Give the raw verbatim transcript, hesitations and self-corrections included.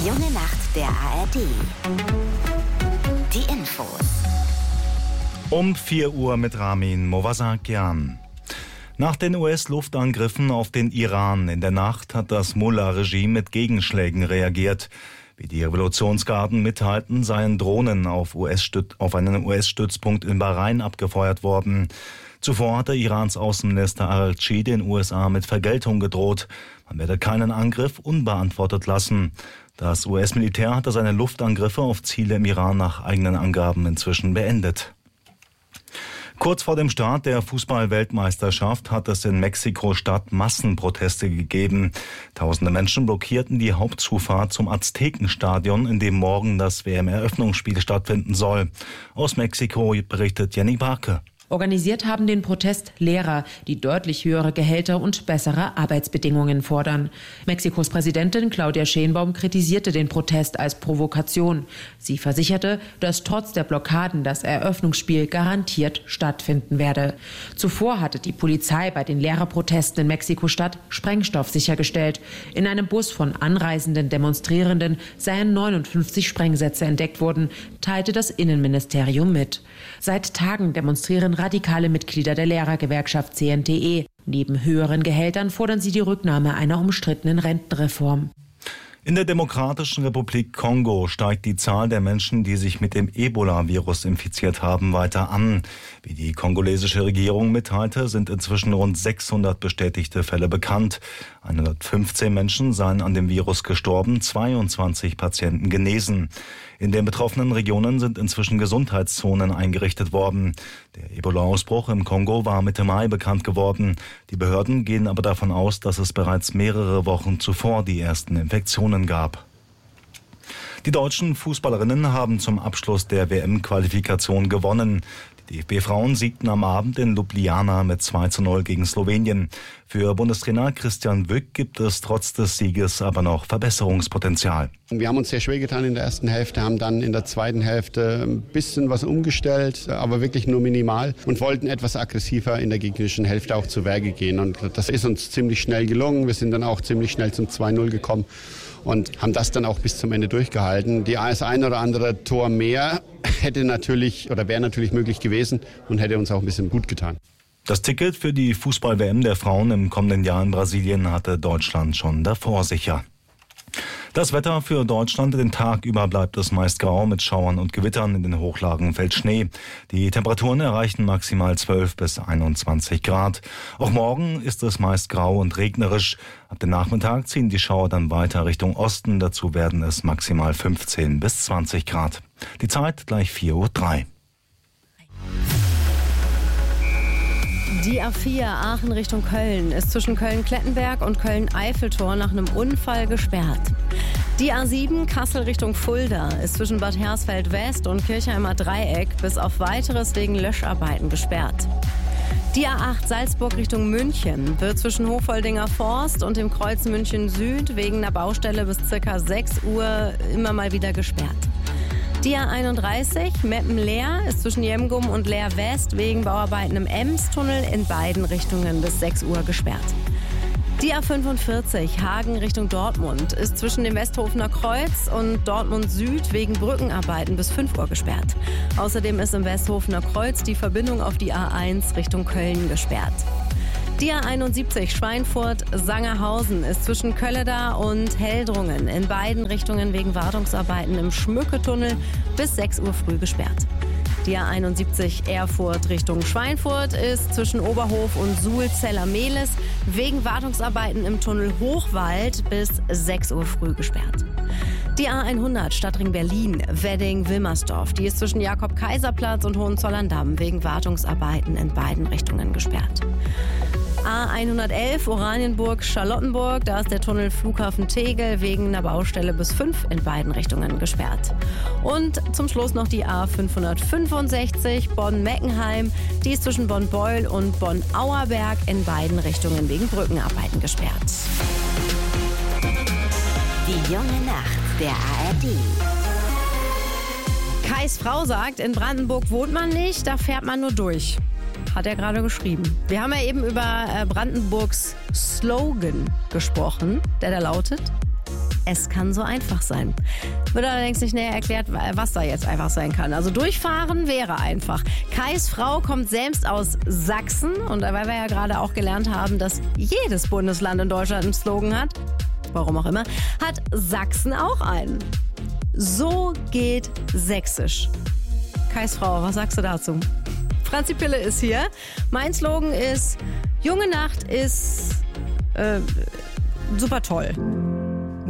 Die junge Nacht der A R D. Die Infos. Um vier Uhr mit Ramin Movasakian. Nach den U S-Luftangriffen auf den Iran in der Nacht hat das Mullah-Regime mit Gegenschlägen reagiert. Wie die Revolutionsgarden mitteilten, seien Drohnen auf, U S-Stütz- auf einen U S-Stützpunkt in Bahrain abgefeuert worden. Zuvor hatte Irans Außenminister Araghchi den U S A mit Vergeltung gedroht. Man werde keinen Angriff unbeantwortet lassen. Das U S-Militär hatte seine Luftangriffe auf Ziele im Iran nach eigenen Angaben inzwischen beendet. Kurz vor dem Start der Fußball-Weltmeisterschaft hat es in Mexiko-Stadt Massenproteste gegeben. Tausende Menschen blockierten die Hauptzufahrt zum Aztekenstadion, in dem morgen das W M-Eröffnungsspiel stattfinden soll. Aus Mexiko berichtet Jenny Barke. Organisiert haben den Protest Lehrer, die deutlich höhere Gehälter und bessere Arbeitsbedingungen fordern. Mexikos Präsidentin Claudia Sheinbaum kritisierte den Protest als Provokation. Sie versicherte, dass trotz der Blockaden das Eröffnungsspiel garantiert stattfinden werde. Zuvor hatte die Polizei bei den Lehrerprotesten in Mexiko-Stadt Sprengstoff sichergestellt. In einem Bus von anreisenden Demonstrierenden seien neunundfünfzig Sprengsätze entdeckt worden, teilte das Innenministerium mit. Seit Tagen demonstrieren radikale Mitglieder der Lehrergewerkschaft C N T E. Neben höheren Gehältern fordern sie die Rücknahme einer umstrittenen Rentenreform. In der Demokratischen Republik Kongo steigt die Zahl der Menschen, die sich mit dem Ebola-Virus infiziert haben, weiter an. Wie die kongolesische Regierung mitteilte, sind inzwischen rund sechshundert bestätigte Fälle bekannt. hundertfünfzehn Menschen seien an dem Virus gestorben, zweiundzwanzig Patienten genesen. In den betroffenen Regionen sind inzwischen Gesundheitszonen eingerichtet worden. Der Ebola-Ausbruch im Kongo war Mitte Mai bekannt geworden. Die Behörden gehen aber davon aus, dass es bereits mehrere Wochen zuvor die ersten Infektionen gab. Die deutschen Fußballerinnen haben zum Abschluss der W M-Qualifikation gewonnen. Die D F B-Frauen siegten am Abend in Ljubljana mit zwei zu null gegen Slowenien. Für Bundestrainer Christian Wück gibt es trotz des Sieges aber noch Verbesserungspotenzial. Wir haben uns sehr schwer getan in der ersten Hälfte, haben dann in der zweiten Hälfte ein bisschen was umgestellt, aber wirklich nur minimal und wollten etwas aggressiver in der gegnerischen Hälfte auch zu Werke gehen. Und das ist uns ziemlich schnell gelungen. Wir sind dann auch ziemlich schnell zum zwei null gekommen und haben das dann auch bis zum Ende durchgehalten. Die das ein oder andere Tor mehr hätte natürlich oder wäre natürlich möglich gewesen und hätte uns auch ein bisschen gut getan. Das Ticket für die Fußball-W M der Frauen im kommenden Jahr in Brasilien hatte Deutschland schon davor sicher. Das Wetter für Deutschland: Den Tag über bleibt es meist grau mit Schauern und Gewittern. In den Hochlagen fällt Schnee. Die Temperaturen erreichen maximal zwölf bis einundzwanzig Grad. Auch morgen ist es meist grau und regnerisch. Ab dem Nachmittag ziehen die Schauer dann weiter Richtung Osten. Dazu werden es maximal fünfzehn bis zwanzig Grad. Die Zeit gleich vier Uhr drei. Die A vier Aachen Richtung Köln ist zwischen Köln-Klettenberg und Köln-Eiffeltor nach einem Unfall gesperrt. Die A sieben Kassel Richtung Fulda ist zwischen Bad Hersfeld West und Kirchheimer Dreieck bis auf Weiteres wegen Löscharbeiten gesperrt. Die A acht Salzburg Richtung München wird zwischen Hofoldinger Forst und dem Kreuz München Süd wegen einer Baustelle bis ca. sechs Uhr immer mal wieder gesperrt. Die A einunddreißig Meppen-Leer ist zwischen Jemgum und Leer West wegen Bauarbeiten im Ems-Tunnel in beiden Richtungen bis sechs Uhr gesperrt. Die A fünfundvierzig Hagen Richtung Dortmund ist zwischen dem Westhofener Kreuz und Dortmund Süd wegen Brückenarbeiten bis fünf Uhr gesperrt. Außerdem ist im Westhofener Kreuz die Verbindung auf die A eins Richtung Köln gesperrt. Die A einundsiebzig Schweinfurt-Sangerhausen ist zwischen Kölleda und Heldrungen in beiden Richtungen wegen Wartungsarbeiten im Schmücketunnel bis sechs Uhr früh gesperrt. Die A einundsiebzig Erfurt Richtung Schweinfurt ist zwischen Oberhof und Suhl-Zeller-Mehlis wegen Wartungsarbeiten im Tunnel Hochwald bis sechs Uhr früh gesperrt. Die A hundert Stadtring Berlin, Wedding-Wilmersdorf, die ist zwischen Jakob-Kaiser-Platz und Hohenzollern-Damm wegen Wartungsarbeiten in beiden Richtungen gesperrt. A hundertelf Oranienburg-Charlottenburg, da ist der Tunnel Flughafen Tegel wegen einer Baustelle bis fünf in beiden Richtungen gesperrt. Und zum Schluss noch die A fünfhundertfünfundsechzig Bonn-Meckenheim, die ist zwischen Bonn-Beul und Bonn-Auerberg in beiden Richtungen wegen Brückenarbeiten gesperrt. Die junge Nacht der A R D. Kais Frau sagt, in Brandenburg wohnt man nicht, da fährt man nur durch. Hat er gerade geschrieben. Wir haben ja eben über Brandenburgs Slogan gesprochen, der da lautet: es kann so einfach sein. Wird allerdings nicht näher erklärt, was da jetzt einfach sein kann. Also durchfahren wäre einfach. Kais Frau kommt selbst aus Sachsen und weil wir ja gerade auch gelernt haben, dass jedes Bundesland in Deutschland einen Slogan hat, warum auch immer, hat Sachsen auch einen. So geht Sächsisch. Kais Frau, was sagst du dazu? Franzi Pille ist hier. Mein Slogan ist, junge Nacht ist äh, super toll.